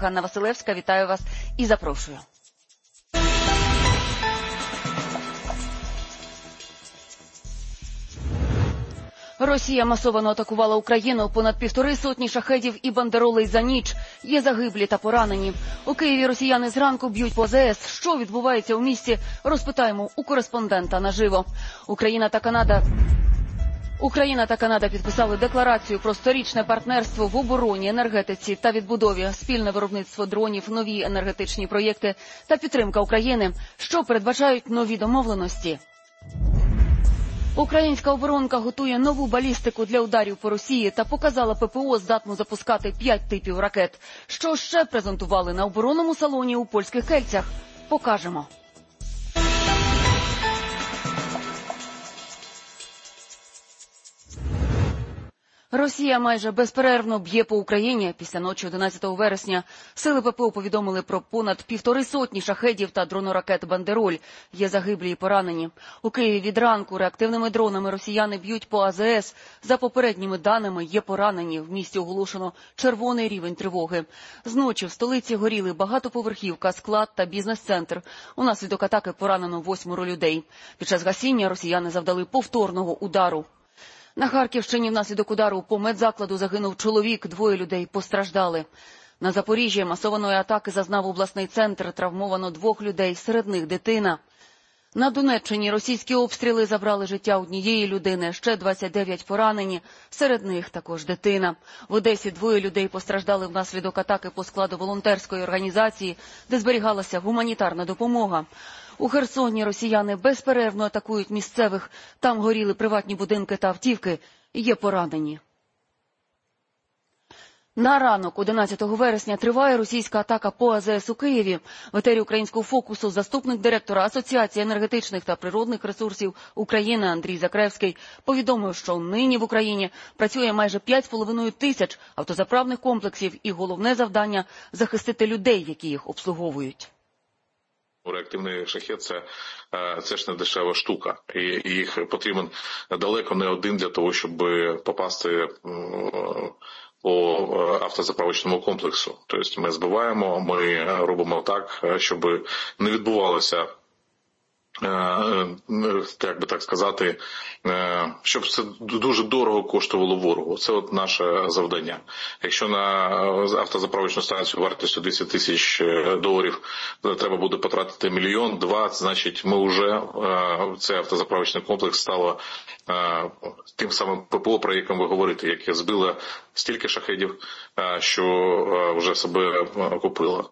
Ганна Василевська, вітаю вас і запрошую. Росія масово атакувала Україну. Понад 1,5 сотні шахедів і бандеролей за ніч. Є загиблі та поранені. У Києві росіяни зранку б'ють по АЗС. Що відбувається у місті, розпитаємо у кореспондента наживо. Україна та Канада підписали декларацію про сторічне партнерство в обороні, енергетиці та відбудові, спільне виробництво дронів, нові енергетичні проєкти та підтримка України. Що передбачають нові домовленості? Українська оборонка готує нову балістику для ударів по Росії та показала ППО здатну запускати 5 типів ракет. Що ще презентували на оборонному салоні у польських Кельцях? Покажемо. Росія майже безперервно б'є по Україні. Після ночі 11 вересня сили ППО повідомили про понад 1,5 сотні шахедів та дроноракет «Бандероль». Є загиблі і поранені. У Києві від ранку реактивними дронами росіяни б'ють по АЗС. За попередніми даними, є поранені. В місті оголошено червоний рівень тривоги. Зночі в столиці горіли багатоповерхівка, склад та бізнес-центр. Унаслідок атаки поранено 8 людей. Під час гасіння росіяни завдали повторного удару. На Харківщині внаслідок удару по медзакладу загинув чоловік, 2 людей постраждали. На Запоріжжі масованої атаки зазнав обласний центр, травмовано 2 людей, серед них дитина. На Донеччині російські обстріли забрали життя однієї людини, ще 29 поранені, серед них також дитина. В Одесі 2 людей постраждали внаслідок атаки по складу волонтерської організації, де зберігалася гуманітарна допомога. У Херсоні росіяни безперервно атакують місцевих. Там горіли приватні будинки та автівки. Є поранені. На ранок 11 вересня триває російська атака по АЗС у Києві. В етері українського фокусу заступник директора Асоціації енергетичних та природних ресурсів України Андрій Закревський повідомив, що нині в Україні працює майже 5,5 тисяч автозаправних комплексів і головне завдання – захистити людей, які їх обслуговують. Реактивний шахед – це ж не дешева штука, і їх потрібен далеко не один для того, щоб попасти по автозаправочному комплексу. Тобто ми збиваємо, ми робимо так, щоб не відбувалося, як би так сказати, щоб це дуже дорого коштувало ворогу. Це от наше завдання. Якщо на автозаправочну станцію вартістю 10 тисяч доларів треба буде потратити 1-2 мільйони, значить ми вже, цей автозаправочний комплекс стало тим самим ППО, про яким ви говорите, яке збило стільки шахедів, що вже себе купило.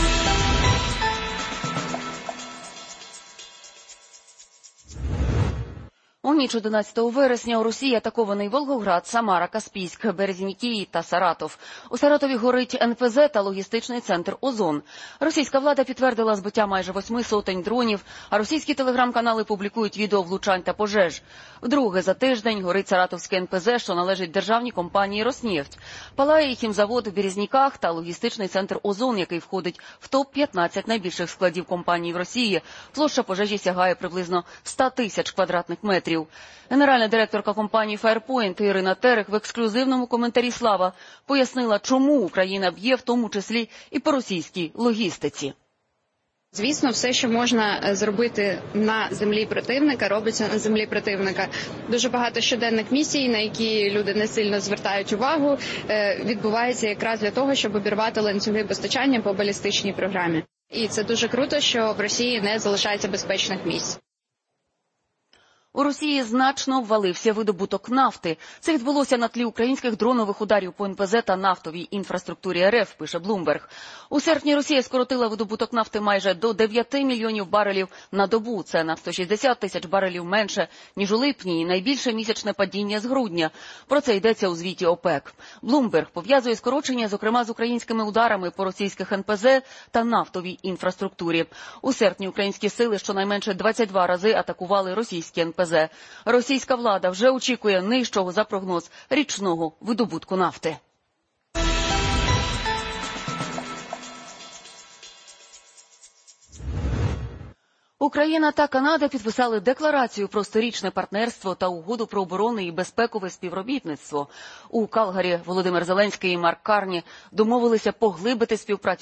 У ніч 11 вересня у Росії атакований Волгоград, Самара, Каспійськ, Березники та Саратов. У Саратові горить НПЗ та логістичний центр «Озон». Російська влада підтвердила збиття майже 8 сотень дронів, а російські телеграм-канали публікують відео влучань та пожеж. Вдруге за тиждень горить Саратовське НПЗ, що належить державній компанії «Роснефть». Палає і хімзавод у Березніках та логістичний центр «Озон», який входить в топ-15 найбільших складів компаній в Росії. Площа пожежі сягає приблизно 100 тисяч квадратних метрів. Генеральна директорка компанії Firepoint Ірина Терех в ексклюзивному коментарі «Слава» пояснила, чому Україна б'є в тому числі і по російській логістиці. Звісно, все, що можна зробити на землі противника, робиться на землі противника. Дуже багато щоденних місій, на які люди не сильно звертають увагу, відбувається якраз для того, щоб обірвати ланцюги постачання по балістичній програмі. І це дуже круто, що в Росії не залишається безпечних місць. У Росії значно ввалився видобуток нафти. Це відбулося на тлі українських дронових ударів по НПЗ та нафтовій інфраструктурі РФ, пише Bloomberg. У серпні Росія скоротила видобуток нафти майже до 9 мільйонів барелів на добу. Це на 160 тисяч барелів менше, ніж у липні, і найбільше місячне падіння з грудня. Про це йдеться у звіті ОПЕК. Bloomberg пов'язує скорочення, зокрема, з українськими ударами по російських НПЗ та нафтовій інфраструктурі. У серпні українські сили щонайменше 22 рази атакували російські НПЗ. Російська влада вже очікує нижчого за прогноз річного видобутку нафти. Україна та Канада підписали декларацію про сторічне партнерство та угоду про оборонне і безпекове співробітництво. У Калгарі Володимир Зеленський і Марк Карні домовилися поглибити співпрацю